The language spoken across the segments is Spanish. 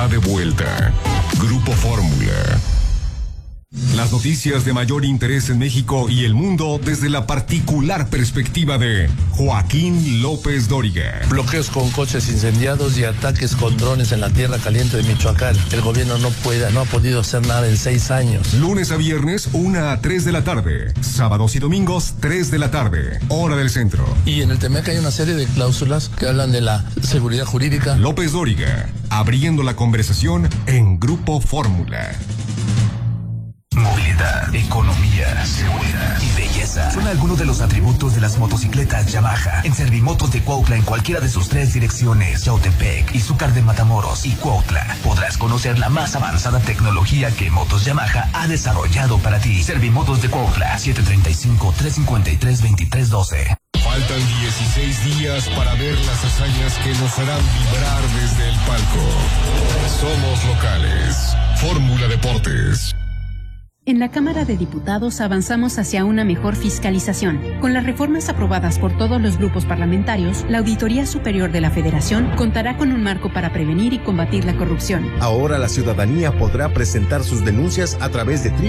De vuelta. Grupo Fórmula. Las noticias de mayor interés en México y el mundo desde la particular perspectiva de Joaquín López Dóriga. Bloqueos con coches incendiados y ataques con drones en la tierra caliente de Michoacán. El gobierno no ha podido hacer nada en 6 años. Lunes a viernes, 1 a 3 de la tarde. Sábados y domingos, 3 de la tarde. Hora del centro. Y en el TEMEC hay una serie de cláusulas que hablan de la seguridad jurídica. López Dóriga, abriendo la conversación en Grupo Fórmula. Movilidad, economía, seguridad y belleza son algunos de los atributos de las motocicletas Yamaha. En Servimotos de Cuautla, en cualquiera de sus 3 direcciones, Yautepec, Izúcar de Matamoros y Cuautla, podrás conocer la más avanzada tecnología que Motos Yamaha ha desarrollado para ti. Servimotos de Cuautla, 735-353-2312. Faltan 16 días para ver las hazañas que nos harán vibrar desde el palco. Somos locales. Fórmula Deportes. En la Cámara de Diputados avanzamos hacia una mejor fiscalización. Con las reformas aprobadas por todos los grupos parlamentarios, la Auditoría Superior de la Federación contará con un marco para prevenir y combatir la corrupción. Ahora la ciudadanía podrá presentar sus denuncias a través de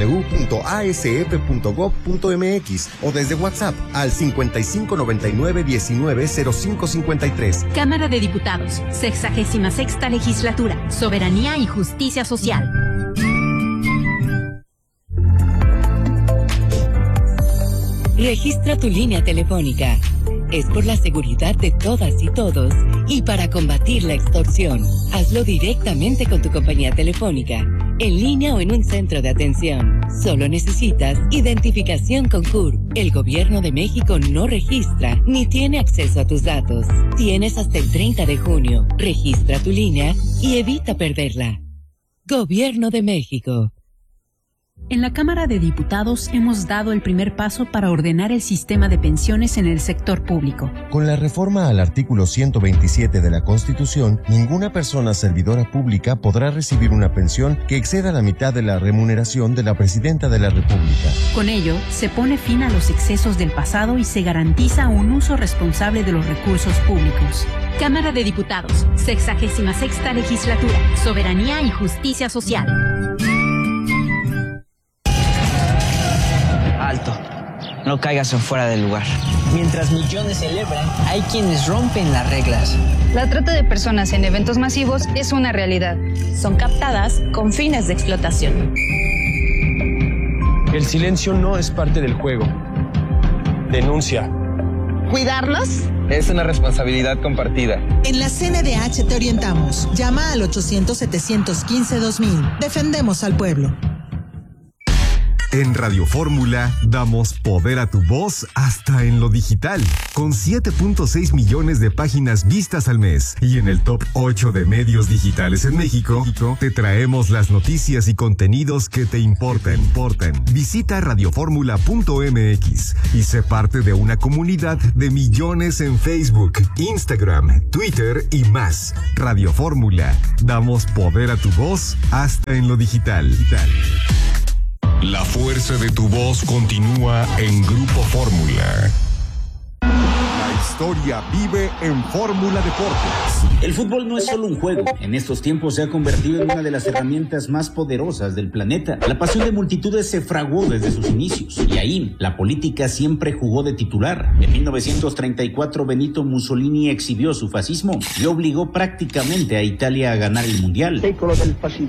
www.asf.gov.mx o desde WhatsApp al 5599-190553. Cámara de Diputados, 66ª Legislatura, Soberanía y Justicia Social. Registra tu línea telefónica. Es por la seguridad de todas y todos y para combatir la extorsión. Hazlo directamente con tu compañía telefónica, en línea o en un centro de atención. Solo necesitas identificación con CURP. El Gobierno de México no registra ni tiene acceso a tus datos. Tienes hasta el 30 de junio. Registra tu línea y evita perderla. Gobierno de México. En la Cámara de Diputados hemos dado el primer paso para ordenar el sistema de pensiones en el sector público. Con la reforma al artículo 127 de la Constitución, ninguna persona servidora pública podrá recibir una pensión que exceda la mitad de la remuneración de la Presidenta de la República. Con ello, se pone fin a los excesos del pasado y se garantiza un uso responsable de los recursos públicos. Cámara de Diputados, 66ª Legislatura, Soberanía y Justicia Social. Alto, no caigas en fuera del lugar. Mientras millones celebran, hay quienes rompen las reglas. La trata de personas en eventos masivos es una realidad. Son captadas con fines de explotación. El silencio no es parte del juego. Denuncia. ¿Cuidarlos? Es una responsabilidad compartida. En la CNDH te orientamos. Llama al 800-715-2000. Defendemos al pueblo. En Radio Fórmula damos poder a tu voz hasta en lo digital, con 7.6 millones de páginas vistas al mes. Y en el top 8 de medios digitales en México, te traemos las noticias y contenidos que te importan. Visita radioformula.mx y sé parte de una comunidad de millones en Facebook, Instagram, Twitter y más. Radio Fórmula, damos poder a tu voz hasta en lo digital. La fuerza de tu voz continúa en Grupo Fórmula. La historia vive en Fórmula Deportes. El fútbol no es solo un juego. En estos tiempos se ha convertido en una de las herramientas más poderosas del planeta. La pasión de multitudes se fraguó desde sus inicios. Y ahí, la política siempre jugó de titular. En 1934, Benito Mussolini exhibió su fascismo y obligó prácticamente a Italia a ganar el Mundial. Secolo del fascismo.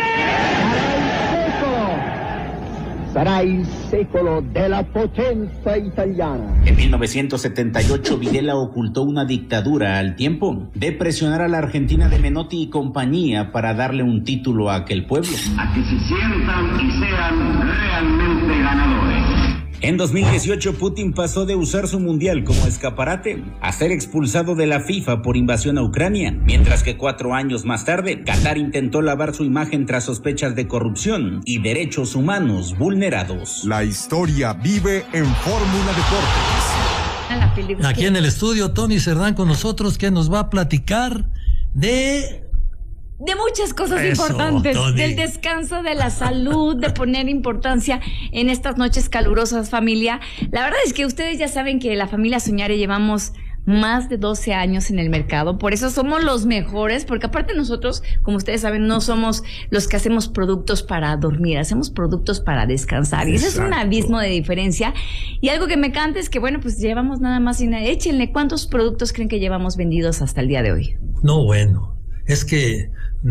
Sarà il secolo della potenza italiana. En 1978, Videla ocultó una dictadura al tiempo de presionar a la Argentina de Menotti y compañía para darle un título a aquel pueblo. A que se sientan y sean realmente ganadores. En 2018, Putin pasó de usar su mundial como escaparate a ser expulsado de la FIFA por invasión a Ucrania, mientras que 4 años más tarde, Qatar intentó lavar su imagen tras sospechas de corrupción y derechos humanos vulnerados. La historia vive en Fórmula Deportes. Aquí en el estudio, Tony Cerdán con nosotros, que nos va a platicar de muchas cosas importantes, Tony. Del descanso, de la salud, de poner importancia en estas noches calurosas, familia. La verdad es que ustedes ya saben que la familia Soñare llevamos más de 12 años en el mercado, por eso somos los mejores, porque aparte nosotros, como ustedes saben, no somos los que hacemos productos para dormir, hacemos productos para descansar. Y ese es un abismo de diferencia. Y algo que me encanta es que, bueno, pues llevamos nada más y nada. Échenle, ¿cuántos productos creen que llevamos vendidos hasta el día de hoy? No, bueno, es que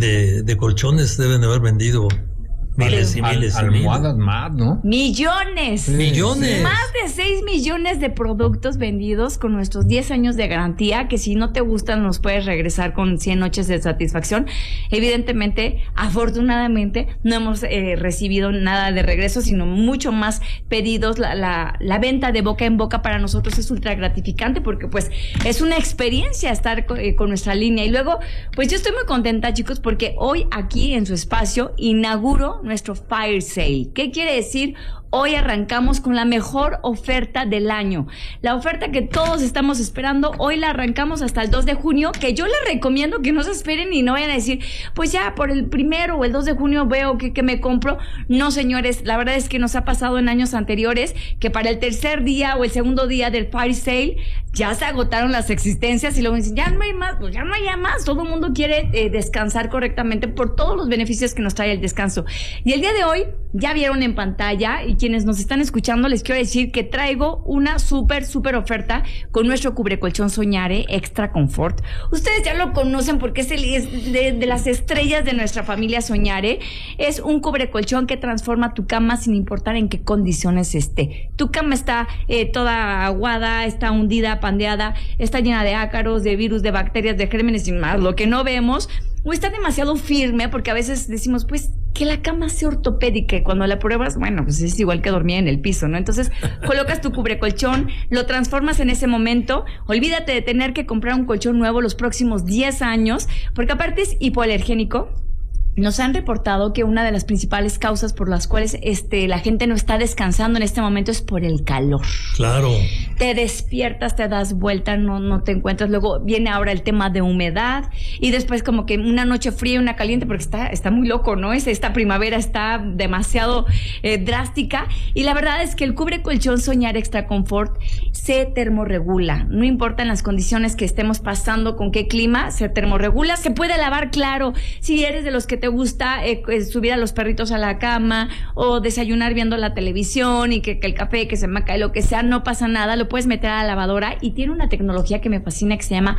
de colchones deben de haber vendido miles y miles. Almohadas más, ¿no? ¡Millones! ¡Millones! Más de 6 millones de productos vendidos con nuestros 10 años de garantía, que si no te gustan nos puedes regresar con 100 noches de satisfacción. Evidentemente, afortunadamente, no hemos recibido nada de regreso, sino mucho más pedidos. La venta de boca en boca para nosotros es ultra gratificante, porque pues es una experiencia estar con nuestra línea. Y luego, pues yo estoy muy contenta, chicos, porque hoy aquí en su espacio inauguro nuestro Fire Sale. ¿Qué quiere decir? Hoy arrancamos con la mejor oferta del año. La oferta que todos estamos esperando, hoy la arrancamos hasta el 2 de junio, que yo les recomiendo que no se esperen y no vayan a decir, pues ya por el 1 o el 2 de junio veo que me compro. No, señores, la verdad es que nos ha pasado en años anteriores que para el tercer día o el segundo día del Fire Sale ya se agotaron las existencias y luego dicen, ya no hay más, pues ya no hay más. Todo el mundo quiere descansar correctamente por todos los beneficios que nos trae el descanso. Y el día de hoy, ya vieron en pantalla, y quienes nos están escuchando, les quiero decir que traigo una súper oferta con nuestro cubrecolchón Soñare Extra Confort. Ustedes ya lo conocen porque es de las estrellas de nuestra familia Soñare. Es un cubrecolchón que transforma tu cama sin importar en qué condiciones esté. Tu cama está toda aguada, está hundida, pandeada, está llena de ácaros, de virus, de bacterias, de gérmenes y más, lo que no vemos. O está demasiado firme, porque a veces decimos, pues, que la cama sea ortopédica, y cuando la pruebas, bueno, pues es igual que dormir en el piso, ¿no? Entonces, colocas tu cubrecolchón, lo transformas en ese momento, olvídate de tener que comprar un colchón nuevo los próximos 10 años, porque aparte es hipoalergénico. Nos han reportado que una de las principales causas por las cuales la gente no está descansando en este momento es por el calor. Claro. Te despiertas, te das vuelta, no te encuentras. Luego viene ahora el tema de humedad y después como que una noche fría y una caliente, porque está muy loco, ¿no? Esta primavera está demasiado drástica, y la verdad es que el cubrecolchón Soñare Extra Confort se termorregula. No importa en las condiciones que estemos pasando, con qué clima, se termorregula. Se puede lavar, claro, si eres de los que te gusta subir a los perritos a la cama o desayunar viendo la televisión y que el café que se me cae, lo que sea, no pasa nada, lo puedes meter a la lavadora, y tiene una tecnología que me fascina que se llama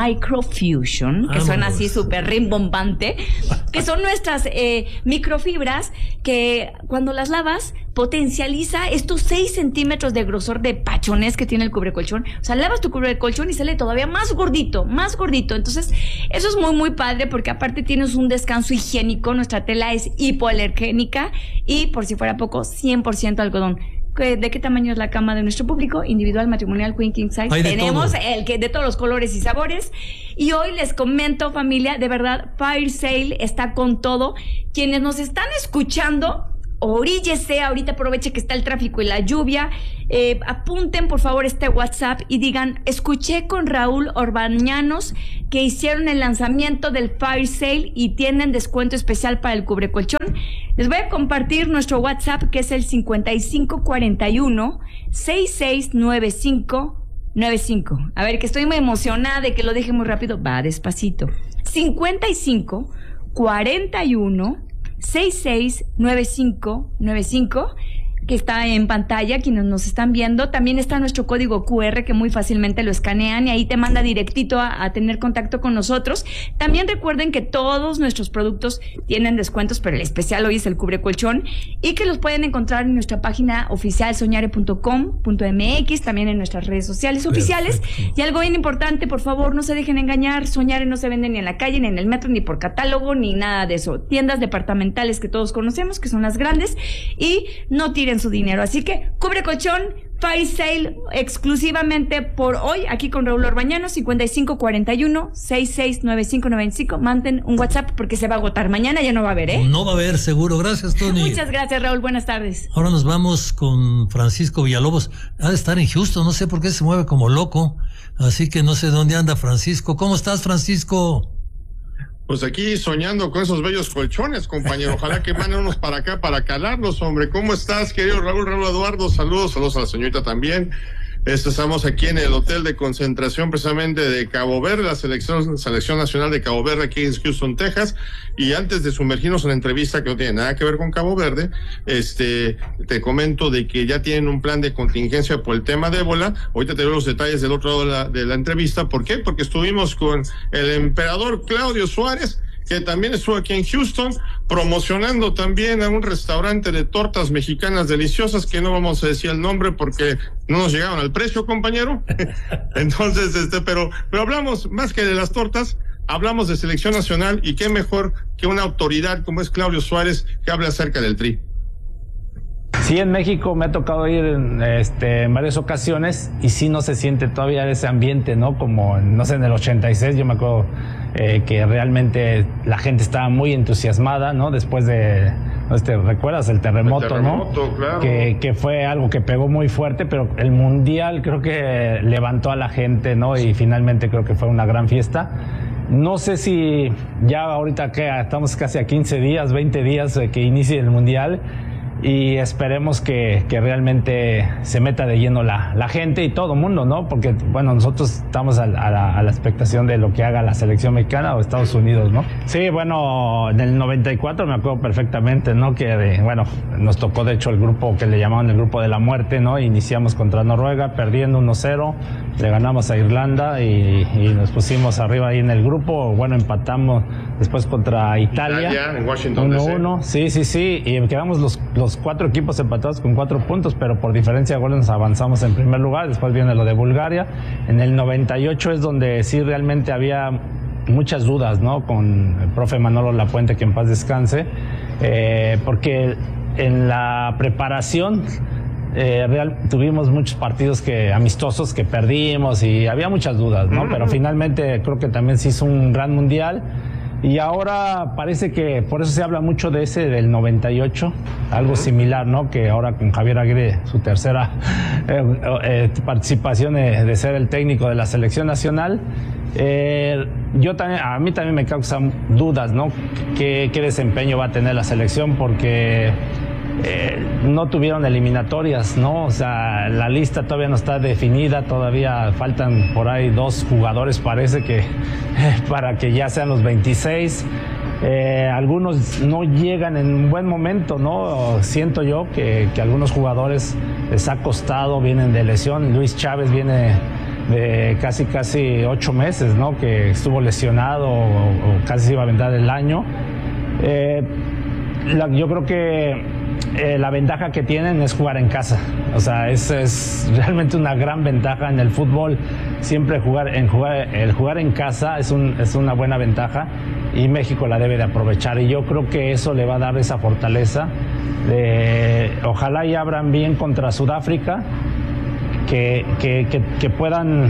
Microfusion, que suena así súper rimbombante, que son nuestras microfibras que cuando las lavas potencializa estos 6 centímetros de grosor de pachones que tiene el cubrecolchón. O sea, lavas tu cubrecolchón y sale todavía más gordito. Entonces, eso es muy padre, porque aparte tienes un descanso higiénico. Nuestra tela es hipoalergénica y, por si fuera poco, 100% algodón. ¿De qué tamaño es la cama de nuestro público? Individual, matrimonial, queen, king size. Tenemos el que de todos los colores y sabores. Y hoy les comento, familia, de verdad, Fire Sale está con todo. Quienes nos están escuchando, oríllese, ahorita aproveche que está el tráfico y la lluvia, apunten por favor este WhatsApp y digan, escuché con Raúl Orbañanos que hicieron el lanzamiento del Fire Sale y tienen descuento especial para el cubrecolchón. Les voy a compartir nuestro WhatsApp, que es el 5541-669595. A ver, que estoy muy emocionada y que lo deje muy rápido. Va despacito. 5541-669595, que está en pantalla, quienes nos están viendo. También está nuestro código QR, que muy fácilmente lo escanean y ahí te manda directito a tener contacto con nosotros. También recuerden que todos nuestros productos tienen descuentos, pero el especial hoy es el cubrecolchón, y que los pueden encontrar en nuestra página oficial soñare.com.mx, también en nuestras redes sociales oficiales. Y algo bien importante, por favor, no se dejen engañar. Soñare no se vende ni en la calle, ni en el metro, ni por catálogo, ni nada de eso. Tiendas departamentales que todos conocemos, que son las grandes, y no tiren su dinero. Así que cubrecolchón Fire Sale exclusivamente por hoy, aquí con Raúl Orbañanos, 5541-669595. Manden un WhatsApp porque se va a agotar. Mañana ya no va a haber, ¿eh? No va a haber, seguro. Gracias, Tony. Muchas gracias, Raúl. Buenas tardes. Ahora nos vamos con Francisco Villalobos. Ha de estar en Houston, no sé por qué se mueve como loco. Así que no sé dónde anda Francisco. ¿Cómo estás, Francisco? Pues aquí soñando con esos bellos colchones, compañero. Ojalá que manden unos para acá para calarlos, hombre. ¿Cómo estás, querido Raúl Eduardo? Saludos a la señorita también. Estamos aquí en el hotel de concentración precisamente de Cabo Verde, la selección nacional de Cabo Verde aquí en Houston, Texas. Y antes de sumergirnos en la entrevista que no tiene nada que ver con Cabo Verde, te comento de que ya tienen un plan de contingencia por el tema de ébola. Ahorita te doy los detalles del otro lado de la entrevista. ¿Por qué? Porque estuvimos con el emperador Claudio Suárez, que también estuvo aquí en Houston, promocionando también a un restaurante de tortas mexicanas deliciosas, que no vamos a decir el nombre porque no nos llegaron al precio, compañero. Entonces, pero hablamos más que de las tortas, hablamos de selección nacional, y qué mejor que una autoridad como es Claudio Suárez, que habla acerca del Tri. Sí, en México me ha tocado ir en varias ocasiones, y sí no se siente todavía ese ambiente, ¿no? Como, no sé, en el 86 yo me acuerdo que realmente la gente estaba muy entusiasmada, ¿no? Después de, ¿recuerdas? El terremoto, ¿no? Claro. Que fue algo que pegó muy fuerte, pero el Mundial creo que levantó a la gente, ¿no? Y finalmente creo que fue una gran fiesta. No sé si ya ahorita que estamos casi a 15 días, 20 días de que inicie el Mundial, y esperemos que realmente se meta de lleno la gente y todo el mundo, ¿no? Porque, bueno, nosotros estamos a la expectación de lo que haga la selección mexicana o Estados Unidos, ¿no? Sí, bueno, en el 94 me acuerdo perfectamente, ¿no? Que, nos tocó, de hecho, el grupo que le llamaban el grupo de la muerte, ¿no? Iniciamos contra Noruega, perdiendo 1-0, le ganamos a Irlanda y nos pusimos arriba ahí en el grupo. Bueno, empatamos después contra Italia en Washington 1-1, sí, y quedamos los 4 equipos empatados con 4 puntos, pero por diferencia de goles nos avanzamos en primer lugar. Después viene lo de Bulgaria. En el 98 es donde sí realmente había muchas dudas, ¿no? Con el profe Manolo Lapuente, que en paz descanse, porque en la preparación tuvimos muchos partidos amistosos que perdimos, y había muchas dudas, ¿no? Pero finalmente creo que también se hizo un gran mundial. Y ahora parece que, por eso se habla mucho de ese del 98, algo similar, ¿no? Que ahora con Javier Aguirre, su tercera participación de ser el técnico de la selección nacional, a mí también me causan dudas, ¿no? ¿Qué desempeño va a tener la selección? Porque no tuvieron eliminatorias, ¿no? O sea, la lista todavía no está definida, todavía faltan por ahí 2 jugadores, parece que para que ya sean los 26. Algunos no llegan en un buen momento, ¿no? Siento yo que algunos jugadores les ha costado, vienen de lesión. Luis Chávez viene de casi 8 meses, ¿no? Que estuvo lesionado o casi iba a aventar el año. Yo creo que la ventaja que tienen es jugar en casa. O sea, es realmente una gran ventaja en el fútbol. Siempre el jugar en casa es una buena ventaja, y México la debe de aprovechar. Y yo creo que eso le va a dar esa fortaleza. Ojalá y abran bien contra Sudáfrica, que puedan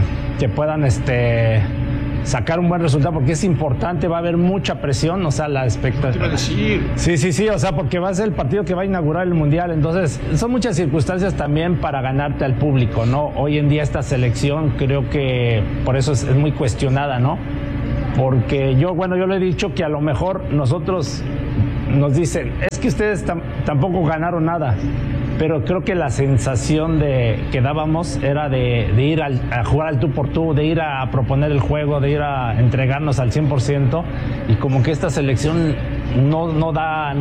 sacar un buen resultado, porque es importante, va a haber mucha presión, o sea, la expectativa. Sí, o sea, porque va a ser el partido que va a inaugurar el Mundial. Entonces, son muchas circunstancias también para ganarte al público, ¿no? Hoy en día esta selección creo que por eso es muy cuestionada, ¿no? Porque yo le he dicho que a lo mejor nosotros nos dicen, es que ustedes tampoco ganaron nada, pero creo que la sensación que dábamos era de ir a jugar al tú por tú, de ir a proponer el juego, de ir a entregarnos al 100%, y como que esta selección no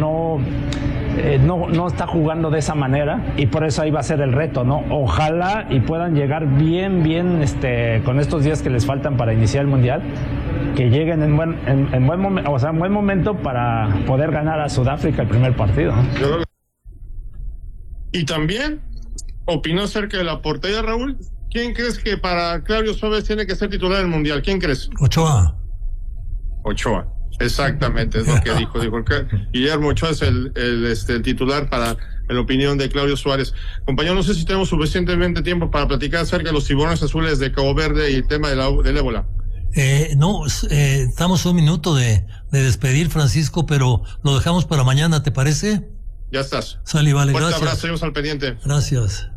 está jugando de esa manera, y por eso ahí va a ser el reto, ¿no? Ojalá y puedan llegar bien con estos días que les faltan para iniciar el Mundial, que lleguen en buen momento para poder ganar a Sudáfrica el primer partido, ¿no? Y también opinó acerca de la portería, Raúl. ¿Quién crees que para Claudio Suárez tiene que ser titular del Mundial? ¿Quién crees? Ochoa, exactamente, es lo que dijo Guillermo Ochoa es el titular para la opinión de Claudio Suárez. Compañero, no sé si tenemos suficientemente tiempo para platicar acerca de los tiburones azules de Cabo Verde y el tema del ébola. Estamos a un minuto de despedir, Francisco, pero lo dejamos para mañana, ¿te parece? Ya estás. Sale, vale, Fuerte gracias. abrazo, seguimos al pendiente. Gracias.